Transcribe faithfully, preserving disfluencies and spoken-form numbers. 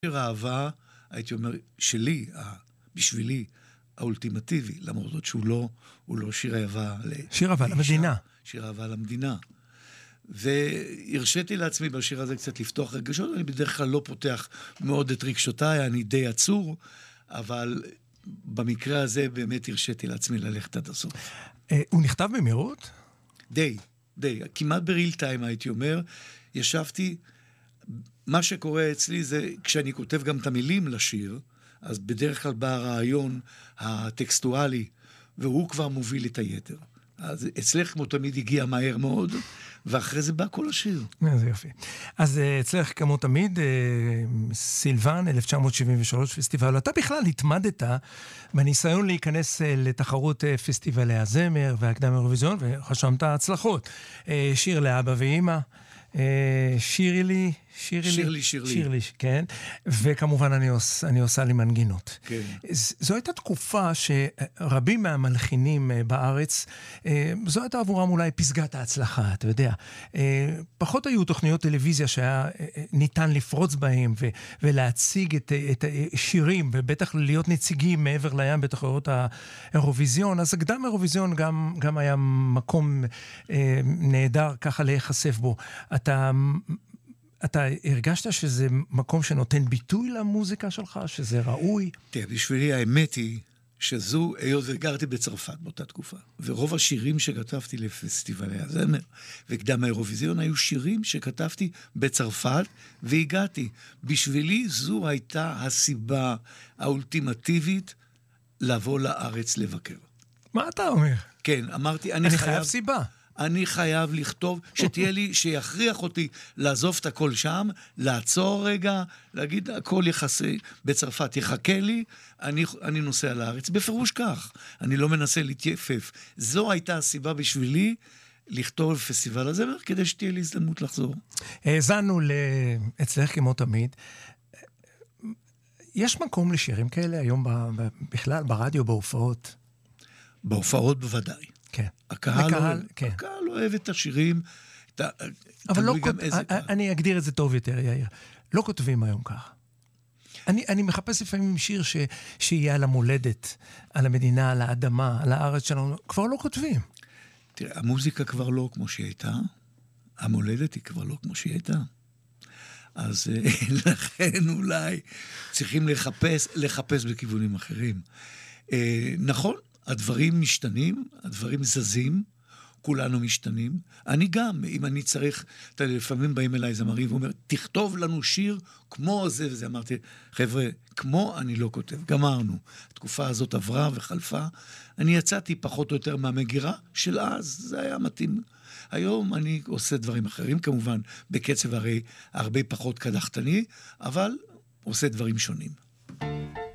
שיר האהבה, הייתי אומר, שלי, בשבילי, האולטימטיבי, למרות זאת שהוא לא, הוא לא שיר אהבה לאישה. שיר אהבה למדינה. שיר אהבה למדינה. והרשיתי לעצמי בשיר הזה קצת לפתוח רגשות, אני בדרך כלל לא פותח מאוד את רגשותיי, אני די עצור, אבל במקרה הזה באמת הרשיתי לעצמי ללכת עד הסוף. הוא נכתב במהירות? די, די. כמעט בריל טיים הייתי אומר, ישבתי, מה שקורה אצלי זה, כשאני כותב גם את המילים לשיר, אז בדרך כלל בא הרעיון הטקסטואלי, והוא כבר מוביל את היתר. אז אצלך כמו תמיד הגיע מהר מאוד, ואחרי זה בא כל השיר. זה יופי. אז אצלך כמו תמיד, סילבן, אלף תשע מאות שבעים ושלוש פסטיבל, אתה בכלל התמדת בניסיון להיכנס לתחרות פסטיבלי הזמר והקדם האירוויזיון, וחשמת הצלחות. שיר לאבא ואמא, שירי לי, שירי שירלי, שירלי. שירלי, כן. וכמובן אני, עוש, אני עושה לי מנגינות. כן. זו הייתה תקופה שרבים מהמלחינים בארץ, זו הייתה עבורם אולי פסגת ההצלחה, אתה יודע. פחות היו תוכניות טלוויזיה שהיה ניתן לפרוץ בהם ו- ולהציג את, את שירים, ובטח להיות נציגים מעבר לים בתחרויות האירוויזיון. אז הקדם האירוויזיון גם, גם היה מקום נהדר ככה להיחשף בו. אתה... אתה הרגשת שזה מקום שנותן ביטוי למוזיקה שלך, שזה ראוי? תראה, בשבילי האמת היא שזו, היות וגרתי בצרפת באותה תקופה, ורוב השירים שכתבתי לפסטיבלי הזמר וקדם האירוויזיון היו שירים שכתבתי בצרפת והגעתי. בשבילי זו הייתה הסיבה האולטימטיבית לבוא לארץ לבקר. מה אתה אומר? כן, אמרתי, אני, אני חייב... חייב סיבה. אני חייב לכתוב, שתהיה לי, שיכריח אותי לעזוב את הכל שם, לעצור רגע, להגיד, הכל יחסי, בצרפת יחכה לי, אני, אני נוסע לארץ. בפירוש כך, אני לא מנסה להתייפף. זו הייתה הסיבה בשבילי לכתוב פסטיבל הזמר, כדי שתהיה לי הזדמנות לחזור. האזנו אצלך כמו תמיד. יש מקום לשירים כאלה היום בכלל, ברדיו, בהופעות? בהופעות בוודאי. כן. הקהל, לקהל, לא, כן. הקהל לא אוהב את השירים, ת, אבל לא, גם איזה קהל. אני אגדיר את זה טוב יותר, יאיר. לא כותבים היום כך. אני, אני מחפש לפעמים שיר ש, שיהיה על המולדת, על המדינה, על האדמה, על הארץ שלנו. כבר לא כותבים. תראה, המוזיקה כבר לא כמו שהיא הייתה, המולדת היא כבר לא כמו שהיא הייתה. אז לכן אולי צריכים לחפש, לחפש בכיוונים אחרים. נכון, הדברים משתנים, הדברים זזים, כולנו משתנים. אני גם, אם אני צריך, אתה לפעמים באים אליי זמרים ואומר, תכתוב לנו שיר כמו זה וזה. אמרתי, חבר'ה, כמו אני לא כותב, גמרנו. התקופה הזאת עברה וחלפה. אני יצאתי פחות או יותר מהמגירה של אז, זה היה מתאים. היום אני עושה דברים אחרים, כמובן, בקצב הרי הרבה פחות קדחתני, אבל עושה דברים שונים.